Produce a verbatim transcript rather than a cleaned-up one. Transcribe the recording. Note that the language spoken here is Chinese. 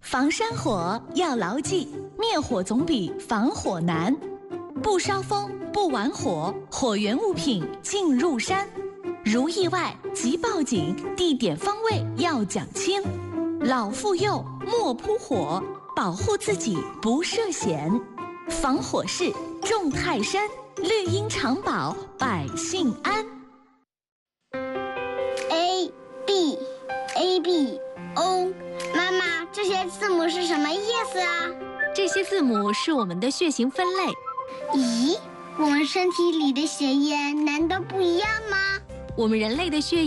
防山火要牢记，灭火总比防火难。不烧风，不玩火，火源物品进入山。如意外即报警，地点方位要讲清。老妇幼莫扑火，保护自己不涉险。防火势重泰山，绿荫长保百姓安。 A B A B O， 妈妈，这些字母是什么意思啊？ 这些字母是我们的血型分类。 咦，我们身体里的血液难道不一样吗？ 我们人类的血液